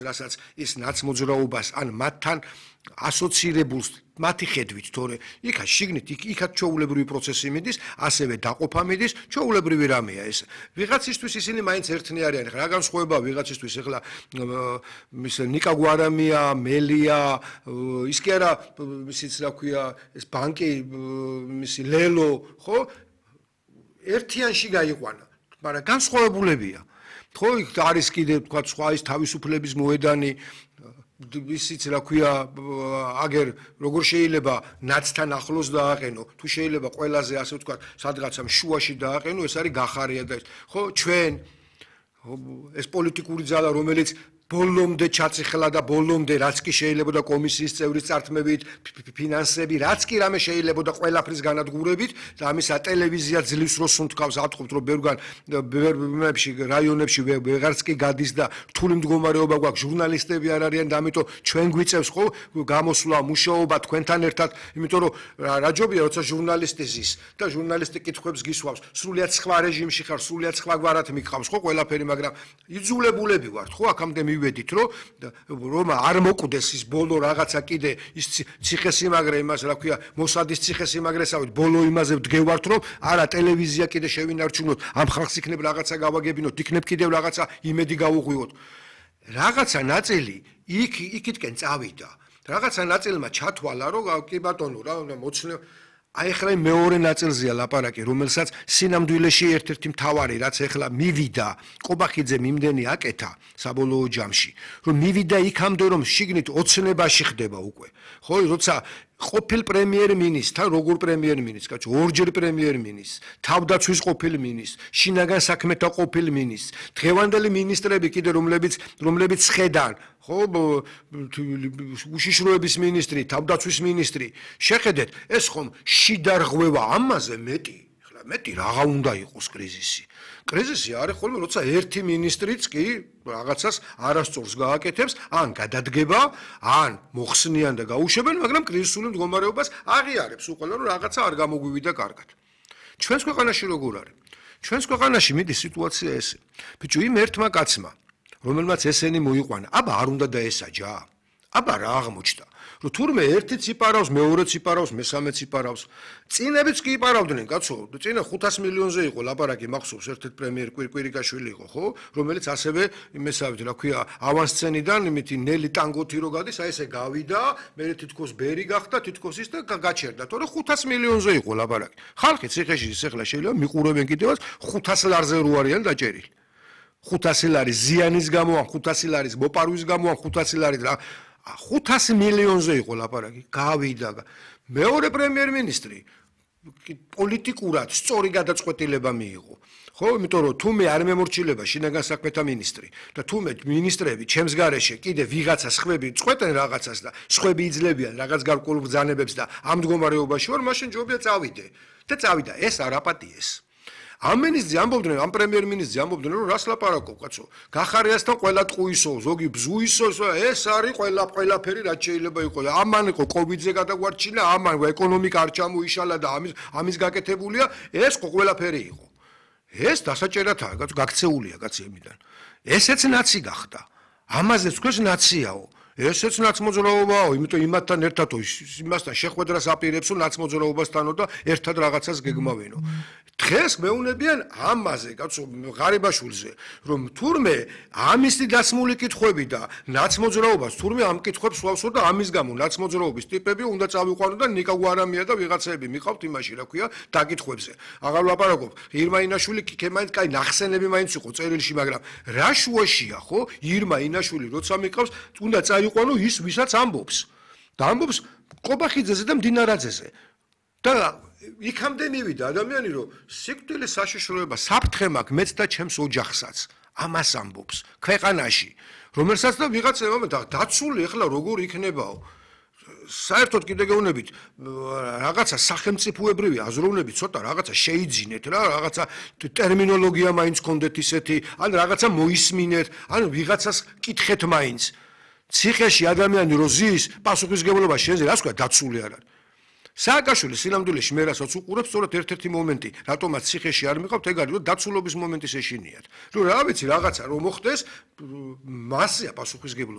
რასაც ის ნაცმოძრაობას ან მათთან ასოცირებულს მათი ხედვით, თორე იქა შიგნით იქაც ჩვეულებრივი პროცესი მიდის, ასევე დაყოფა მიდის, ჩვეულებრივი რამეა ეს. ვიღაცისთვის ისინი მაინც ერთნი არიან, რა განსხვავებაა ვიღაცისთვის ახლა ის ნიკა გვარამია, მელია, ის კი არა, ისიც რა ქვია, ეს ბანკი, მისი ლელო, ხო? ერთიანში გაიყვანა, მაგრამ განსხვავებულებია. ხო, იქ არის კიდე თქვა სხვა ის თავისუფლების მოედანი, ისიც რა ქვია, აგერ როგორ შეიძლება ნაცთან ახლოს დააყენო, თუ შეიძლება ყველაზე ასე ვთქვა, სადღაცა შუაში დააყენო, ეს არის გახარია და ხო, ჩვენ ეს პოლიტიკური ძალა, რომელიც ბოლომდე ჩაციხლა და ბოლომდე რაც კი შეიძლებოდა კომისიის წევრის წართმევით, ფინანსები, რაც კი რამე შეიძლებოდა ყველაფრის განადგურებით და ამისა ტელევიზია ძლივს რო სუნთქავს, ატყობთ რომ ბევრგან რაიონებში ვეღარც კი გადის და რთული მდგომარეობა გვაქვს, ჟურნალისტები არ არიან და ამიტომ ჩვენ გვიწევს ხო გამოსვლა, მუშაობა თქვენთან ერთად, იმიტომ რომ რა ჯობია როცა ჟურნალისტი ზის და ჟურნალისტი კითხვებს გისვავს, სრულიად სხვა რეჟიმში ხარ, სრულიად სხვა გვარად მიგყავს ხო ყველაფერი, მაგრამ იძულებულები ვართ ხო აქამდე ვედით რომ არ მოკვდეს ის ბოლო რაღაცა კიდე ის ციხესიმაგრე იმას რა ქვია მოსადის ციხესიმაგრესავით ბოლო იმაზე ვდგევართ რომ არა ტელევიზია კიდე შევინარჩუნოთ ამ ხალხს იქნებ რაღაცა გავაგებინოთ იქნებ კიდევ რაღაცა იმედი გავუღვიოთ რაღაცა ნაწილი იქითკენ წავიდა რაღაცა ნაწილმა ჩათვალა რომ კი ბატონო რა მოცნე აი ახლა მეორე ნაწილზეა ლაპარაკი, რომელსაც სინამდვილეში ერთ-ერთი მთავარი, რაც ახლა მივიდა, ყობახიძემ იმდენი აკეთა საბოლოო ჯამში, რომ მივიდა იქამდე, რომ შიგნით ოცნებაში ხდება უკვე. ხო, როცა ყოფილ პრემიერ-მინისტრთან, როგორ პრემიერ-მინისტრს, კაცო, ორჯერ პრემიერ-მინისტრს, თავდაცვის ყოფილ მინისტრს, შინაგან საქმეთა ყოფილ მინისტრს, დღევანდელი მინისტრები კიდე რომლებიც ხედან, ხო, უშიშროების მინისტრი, თავდაცვის მინისტრი, შეხედეთ, ეს ხომ შიდა რღვევა ამაზე მეტი, ახლა მეტი რაღა უნდა იყოს კრიზისი. კრიზისი არის ხოლმე, როცა ერთი მინისტრიც კი რაღაცას არასწორს გააკეთებს, ან გადადგება, ან მოხსნიან და გაუშვებენ, მაგრამ კრიზისული მდგომარეობას აღიარებს უყოლა, რომ რაღაცა არ გამოგვივიდა კარგად. ჩვენს ქვეყანაში როგორ არის? ჩვენს ქვეყანაში მიდის სიტუაცია ესე. ბიჭო, იმ ერთმა კაცმა, რომელმაც ესენი მოიყვანა, აბა არ უნდა დაესაჯა? აბა რა აღმოჩნდა? რომ თურმე ერთი ციპარავს, მეორე ციპარავს, მესამე ციპარავს. წინებიც კი იპარავდნენ, კაცო, წინა 500 მილიონზე იყო ლაპარაკი, მახსოვს ერთ-ერთ პრემიერ კვირკვირიკაშვილი იყო, ხო? რომელიც ასევე იმესავით, რა ქვია, ავანსცენიდან იმითი ნელი ტანგოთი რო გადის, აი ესე გავიდა, მე თითქოს ბერი გახდა, თითქოს ის და გაჩერდა, თორე 500 მილიონზე იყო ლაპარაკი. ხალხი ციხეში ახლა შეიძლება მიყურებენ კიდევაც 500 ლარზე რო არიან დაჭერილი. 500 ლარის ზიანის გამო, 500 ლარის მოპარვის გამო, 500 ლარის რა 500 მილიონზე იყო ლაპარაკი, გავიდა. მეორე პრემიერ-მინისტრი პოლიტიკურად სწორი გადაწყვეტილება მიიღო. ხო, იმიტომ რომ თუმე არ მემორჩილება შინაგან საქმეთა მინისტრი და თუმე მინისტრები ჩემს გარეშე კიდე ვიღაცა სხვები წყვეტენ რაღაცას და სხვები იძლებიან რაღაც გარკვეულ ბრძანებებს და ამ მდგომარეობაში ვარ, მაშინ ჯობია წავიდე. და წავიდა, ეს არ აპატიეს. ამ მინისტრზე ამბობდნენ, ამ პრემიერ-მინისტრზე ამბობდნენ, რომ რას ლაპარაკობ, კაცო? გახარიასთან ყველა ტყუისო, ზოგი ბზუისო, ეს არის ყველაფერი, რაც შეიძლება იყოს. ამან იყო კოვიდზე გადაგვარჩინა, ამან ეკონომიკა არ ჩამოიშალა და ამის გაკეთებულია, ეს ყველაფერი იყო. ეს დასაჭერათაა, კაცო, გაქცეულია კაცი ამიდან. ესეც ნაცი გახდა. ამაზეც თქვენს ნაციაო. ესეც ნაცმოძრაობაო, იმიტომ იმათთან ერთადო იმასთან შეხვედრას აპირებსო ნაცმოძრაობასთანო და ერთად რაღაცას გეგმავენო. დღეს მეუნებიან ამაზე, კაცო, ღარიბაშვილზე, რომ თურმე ამისი დასმული კითხვები და ნაცმოძრაობას თურმე ამ კითხვებს სვავსო და ამის გამო ნაცმოძრაობის ტიპები უნდა წავიყვანო და ნიკა გვარამია და ვიღაცები მიყავთ იმაში, რა ქვია, დაკითხვებზე. აღარ ვლაპარაკობ, ირმა ინაშვილი კაი ნახსენები მაინც იყო წერილში, მაგრამ რა შუაშია, ხო? ირმა ინაშვილი როცა მიყავს, უნდა წაიყვანო ის, ვისაც ამბობს. და ამბობს ყობახიძეზე და მდინარაძეზე. და იქამდე მივიდა ადამიანი, რომ სიკვდილის საშიშროება საფრთხე მაქვს მეც და ჩემს ოჯახსაც. ამას ამბობს ქვეყანაში, რომელსაც და ვიღაცა დაცული ახლა როგორ იქნებაო. საერთოდ კიდე გეუბნებით, რაღაცა სახელმწიფოებრივი აზროვნები ცოტა რაღაცა შეიძინეთ რა, რაღაცა ტერმინოლოგია მაინც გქონდეთ ისეთი, ან რაღაცა მოისმინეთ, ან ვიღაცას კითხეთ მაინც. ციხეში ადამიანი რო ზის, პასუხისმგებლობა შენზე რას ქვია დაცული არ არის. სააკაშვილი სინამდვილეში მე რასაც უყურებს, სწორედ ერთ-ერთი მომენტი, რატომაც ციხეში არ მიყავთ, ეგ არის, რომ დაცულობის მომენტის ეშინიათ. რომ რა ვიცი, რაღაცა რომ მოხდეს, მასია პასუხისმგებლობა.